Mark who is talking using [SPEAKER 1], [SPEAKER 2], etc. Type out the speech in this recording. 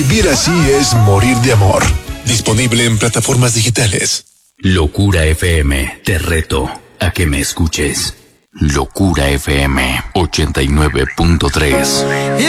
[SPEAKER 1] Vivir así es morir de amor. Disponible en plataformas digitales.
[SPEAKER 2] Locura FM, te reto a que me escuches. Locura FM 89.3.